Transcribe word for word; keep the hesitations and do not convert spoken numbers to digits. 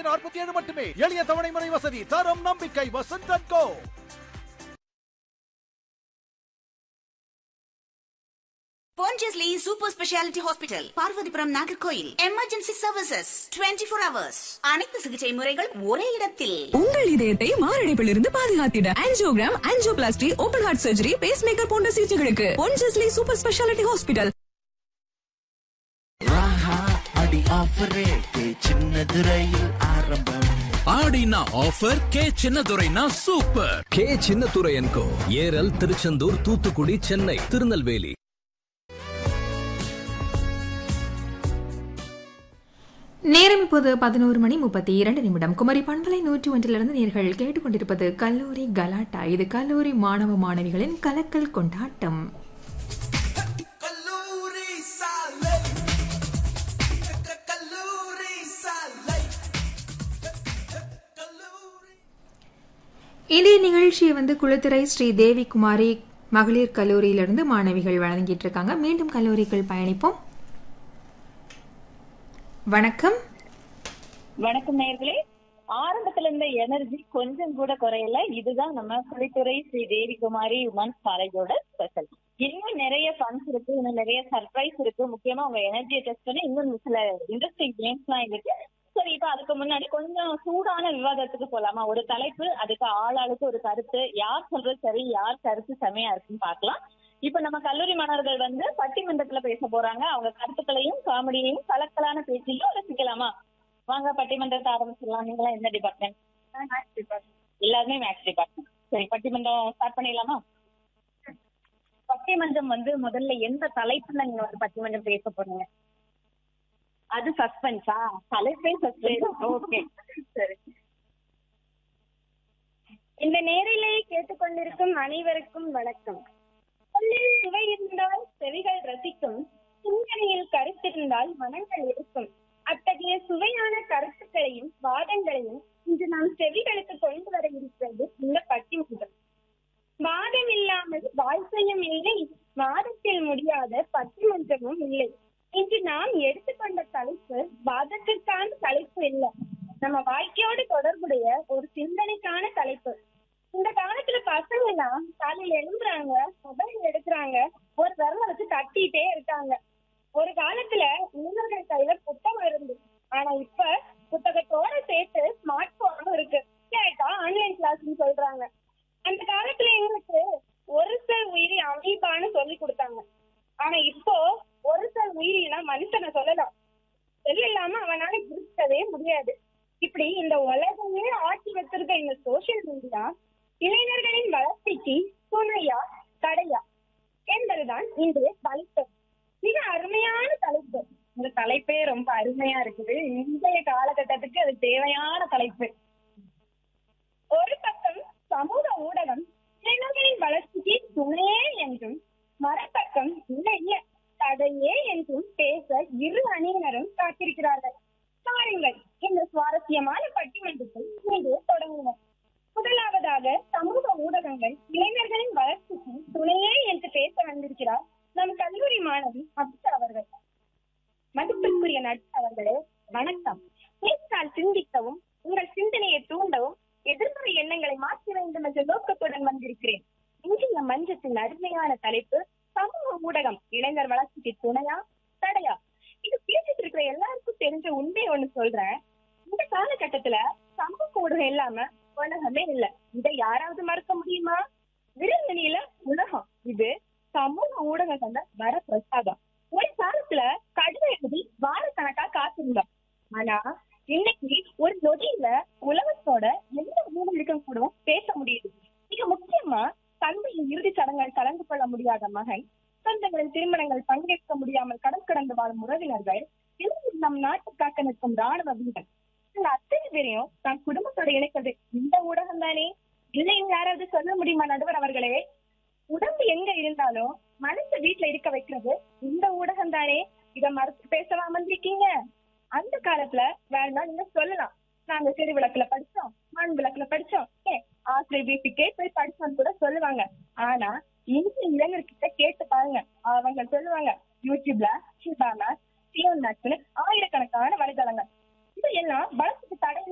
தொள்ளாயிரத்தி நாற்பத்தி ஏழு மட்டுமே. எளிய தவணை முறை வசதி. தரம் நம்பிக்கை Vasanth and go. Pondicherry Super Speciality Hospital, Parvathipuram Nagercoil. Emergency services இருபத்தி நான்கு ஹவர்ஸ். அனைத்து சிகிச்சை முறைகள் ஒரே இடத்தில். உங்கள் இதயத்தை மாரடைப்பிலிருந்து பாதுகாத்திட angiogram, angioplasty, open heart surgery, base maker போன்ற சிகிச்சைகளுக்கு Pondicherry Super Speciality Hospital. ராஹா அடி ஆஃபர் ரேட் சின்னதுரையில் ஆரம்பம். ஆடினா offer K சின்னதுரைனா super. K சின்னதுரையன்கோ Eral, Tiruchendur, Thoothukudi, Chennai, Tirunelveli. நேரம் இப்போது பதினோரு மணி முப்பத்தி இரண்டு நிமிடம். குமரி பண்பலை நூற்றி ஒன்றிலிருந்து நேர்கள் கேட்டுக்கொண்டிருப்பது கல்லூரி கலாட்டா. இது கல்லூரி மாணவ மாணவிகளின் கலக்கல் கொண்டாட்டம். இந்திய நிகழ்ச்சியை வந்து குளத்துறை ஸ்ரீ தேவி குமாரி மகளிர் கல்லூரியிலிருந்து மாணவிகள் வழங்கிட்டு இருக்காங்க. மீண்டும் கல்லூரிக்குள் பயணிப்போம். வணக்கம். வணக்கம் நேயர்களே. ஆரம்பத்துல இருந்த எனர்ஜி கொஞ்சம் கூட குறையல. இதுதான் நம்ம குளித்துறை ஸ்ரீ தேவி குமாரி உமன்ஸ் காலேஜோட ஸ்பெஷல். இன்னும் நிறைய ஃபன்ஸ் இருக்கு, இன்னும் நிறைய சர்ப்ரைஸ் இருக்கு. முக்கியமா உங்க எனர்ஜியை டெஸ்ட் பண்ணி இன்னும் சில இன்ட்ரெஸ்டிங் கேம்ஸ் எல்லாம் இருக்கு. சரி, இப்ப அதுக்கு முன்னாடி கொஞ்சம் சூடான விவாதத்துக்கு போலாமா? ஒரு தலைப்பு, அதுக்கு ஆளாளுக்கு ஒரு கருத்து, யார் சொல்றது சரி, யார் கருத்து செமையா இருக்குன்னு பாக்கலாம். இப்ப நம்ம கல்லூரி மாணவர்கள் வந்து பட்டிமன்றத்துல பேச போறாங்க. அவங்க கருத்துக்களையும் காமெடியையும் கலக்கலான பேச்சையும் ரசிக்கலாமா? வாங்க பட்டிமன்றத்தை ஆரம்பிச்சிடலாம். நீங்களாம் எந்த டிபார்ட்மெண்ட்? Maths department. எல்லாருமே மேக்ஸ் டிபார்ட்மெண்ட். சரி, பட்டிமன்றம் ஸ்டார்ட் பண்ணிடலாமா? பட்டிமன்றம் வந்து முதல்ல எந்த தலைப்புல நீங்க வந்து பட்டிமன்றம் பேச போறீங்க? அது சஸ்பென்ஸா? தலைப்பே சஸ்பென்ஸ். ஓகே, சரி. இந்த நேரிலே கேட்டுக்கொண்டிருக்கும் அனைவருக்கும் வணக்கம். சொல்லில் சுவை இருந்தால் செவிகள் ரசிக்கும், சிந்தனையில் கருத்திருந்தால் மனங்கள் இருக்கும். அத்தகைய சுவையான கருத்துக்களையும் வாதங்களையும் இன்று நாம் செவிகளுக்கு கொண்டு வர இருக்கிறது இந்த பட்டிமன்றம். வாதம் இல்லாமல் வாழ்க்கையும் இல்லை, வாதத்தில் முடியாத பட்டிமன்றமும் இல்லை. இன்று நாம் எடுத்துக்கொண்ட தலைப்பு வாதத்திற்கான தலைப்பு இல்லை, நம்ம வாழ்க்கையோடு தொடர்புடைய ஒரு சிந்தனைக்கான தலைப்பு. இந்த காலத்துல பசங்க எல்லாம் காலையில எழும்புறாங்க, மொபைல் எடுக்கிறாங்க, ஒரு விரல வச்சு தட்டிட்டே இருக்காங்க. ஒரு காலத்துல இளைஞர்கள் கையில புத்தகம் இருந்து, ஆனா இப்ப புத்தகத்தோட சேர்த்து ஸ்மார்ட் போனும் இருக்கு. கேட்டா ஆன்லைன் கிளாஸ்ன்னு சொல்றாங்க. அந்த காலத்துல எங்களுக்கு ஒரு செல் உயிரி அமீபான்னு சொல்லி கொடுத்தாங்க. ஆனா இப்போ ஒரு செல் உயிரினா மனுஷனை சொல்லலாம், செல் இல்லாம அவனால இருக்கவே முடியாது. இப்படி இந்த உலகமே ஆட்சி வச்சிருக்க இந்த சோசியல் மீடியா இளைஞர்களின் வளர்ச்சிக்கு துணையா தடையா என்பதுதான் இன்றைய தலைப்பு. மிக அருமையான தலைப்பு. இந்த தலைப்பே ரொம்ப அருமையா இருக்குது. இன்றைய காலகட்டத்துக்கு அது தேவையான தலைப்பு. ஒரு பக்கம் சமூக ஊடகம் இளைஞர்களின் வளர்ச்சிக்கு துணையே என்றும், மறுபக்கம் இல்லை இல்ல தடையே என்றும் பேச இரு அணியினரும் காத்திருக்கிறார்கள். பாருங்கள், இந்த சுவாரஸ்யமான பட்டிமன்றத்தை இங்கே தொடங்குவோம். முதலாவதாக சமூக ஊடகங்கள் இளைஞர்களின் வளர்ச்சிக்கு துணையே என்று பேச வந்திருக்கிறார் நம் கல்லூரி மாணவி அபிஷா அவர்கள். மதிப்பிற்குரிய நட்பு அவர்களே, வணக்கம். பேச்சால் சிந்திக்கவும், உங்கள் சிந்தனையை தூண்டவும், எதிர்மறை எண்ணங்களை மாற்ற வேண்டும் என்ற நோக்கத்துடன் வந்திருக்கிறேன். இன்றைய மன்றத்தின் அருமையான தலைப்பு சமூக ஊடகம் இளைஞர் வளர்ச்சிக்கு துணையா தடையா? இது பேசிட்டு இருக்கிற எல்லாருக்கும் தெரிஞ்ச உண்மையை ஒண்ணு சொல்றேன். இந்த காலகட்டத்துல சமூக ஊடகம் இல்லாம உலகமே இல்ல. இதை யாராவது மறக்க முடியுமா? விருந்தினில உலகம் இது சமூக ஊடகங்கள்ல வர பிரசாதம். ஒரு காலத்துல கடிதம் எழுதி வாரக்கணக்கா காத்திருந்தோம். ஆனா இன்னைக்கு ஒரு நொடியில உலகத்தோட எந்த மூலைக்கும் கூட பேச முடியுது. மிக முக்கியமா தந்தையின் இறுதி சடங்குகள் கலந்து கொள்ள முடியாத மகன், சொந்தங்களின் திருமணங்கள் பங்கேற்க முடியாமல் கடல் கடந்து வாழும் உறவினர்கள், நம் நாட்டுக்காக நிற்கும் ராணுவ வீரர், அத்தனை பேரையும் தன் குடும்பத்தோட இணைக்கிறது இந்த ஊடகம் தானே. இல்லைன்னு யாராவது சொல்ல முடியுமா நடுவர் அவர்களே? உடம்பு எங்க இருந்தாலும் மனசு வீட்டுல இருக்க வைக்கிறது இந்த ஊடகம் தானே. இத மறுத்து பேசலாம் வந்திருக்கீங்க. அந்த காலத்துல வேணா நீங்க சொல்லலாம், நாங்க சிறு விளக்குல படிச்சோம், மண் விளக்குல படிச்சோம், ஏன் ஆசிரியர் வீட்டுக்கே